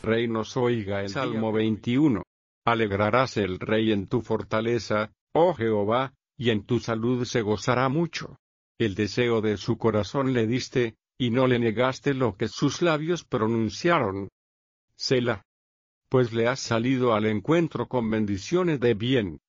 rey nos oiga. El Salmo 21. Alegrarás el rey en tu fortaleza, oh Jehová, y en tu salud se gozará mucho. El deseo de su corazón le diste, y no le negaste lo que sus labios pronunciaron. Selah. Pues le has salido al encuentro con bendiciones de bien,